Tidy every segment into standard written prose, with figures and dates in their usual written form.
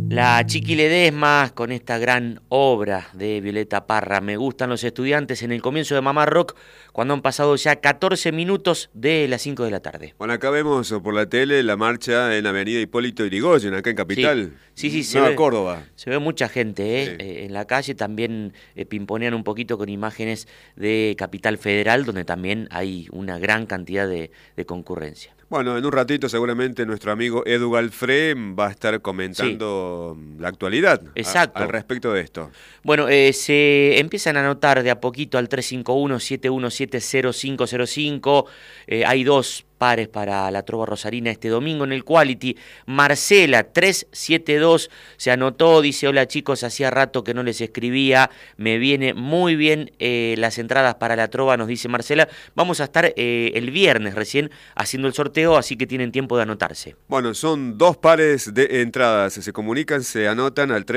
La Chiqui Ledesma con esta gran obra de Violeta Parra. Me gustan los estudiantes en el comienzo de Mamá Rock cuando han pasado ya 14 minutos de las 5 de la tarde. Bueno, acá vemos por la tele la marcha en Avenida Hipólito Yrigoyen, acá en Capital. Sí, Nueva Córdoba. Se ve mucha gente Sí. en la calle. También pimponean un poquito con imágenes de Capital Federal, donde también hay una gran cantidad de concurrencia. Bueno, en un ratito seguramente nuestro amigo Edu Galfré va a estar comentando la actualidad. Exacto. Al respecto de esto. Bueno, se empiezan a anotar de a poquito al 351-717-0505. Hay dos pares para la Trova Rosarina este domingo en el Quality. Marcela 372 se anotó, dice: hola chicos, hacía rato que no les escribía, me viene muy bien las entradas para la Trova, nos dice Marcela. Vamos a estar el viernes recién haciendo el sorteo, así que tienen tiempo de anotarse. Bueno, son dos pares de entradas, se comunican, se anotan al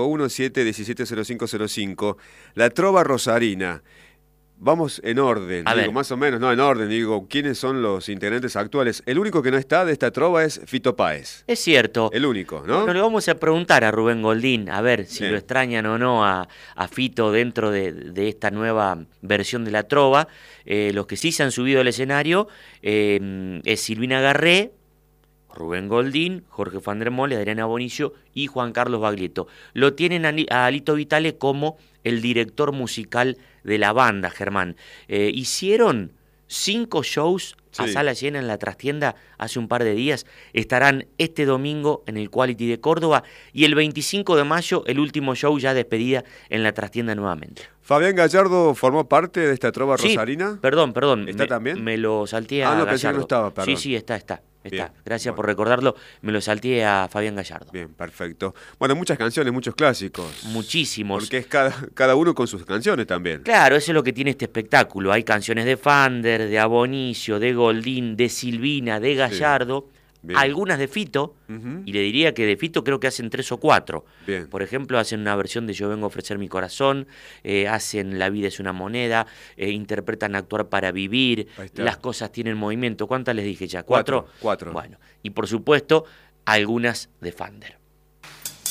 351-717-0505. La Trova Rosarina. Vamos en orden, más o menos, no en orden, digo, ¿quiénes son los integrantes actuales? El único que no está de esta trova es Fito Páez. Es cierto. El único, ¿no? Bueno, le vamos a preguntar a Rubén Goldín, a ver si Bien. lo extrañan o no a Fito dentro de esta nueva versión de la trova. Los que sí se han subido al escenario es Silvina Garré, Rubén Goldín, Jorge Van der Mole, Adriana Bonicio y Juan Carlos Baglietto. Lo tienen a Alito Vitale como el director musical de la banda, Germán. Hicieron 5 shows a sala llena en la trastienda hace un par de días. Estarán este domingo en el Quality de Córdoba y el 25 de mayo el último show ya despedida en la trastienda nuevamente. ¿Fabián Gallardo formó parte de esta trova rosarina? Perdón. ¿Está también? Me lo salteé a no, Gallardo. pensé que no estaba, perdón. Sí, está. Bien, Gracias por recordarlo. Me lo salteé a Fabián Gallardo. Bien, perfecto. Bueno, muchas canciones, muchos clásicos. Muchísimos. Porque es cada uno con sus canciones también. Claro, eso es lo que tiene este espectáculo. Hay canciones de Fander, de Abonicio, de Goldín, de Silvina, de Gallardo, algunas de Fito, y le diría que de Fito creo que hacen 3 o 4. Bien. Por ejemplo, hacen una versión de Yo vengo a ofrecer mi corazón, hacen La vida es una moneda, interpretan Actuar para vivir, Las cosas tienen movimiento. ¿Cuántas les dije ya? ¿4? 4. Bueno, y por supuesto, algunas de Fander.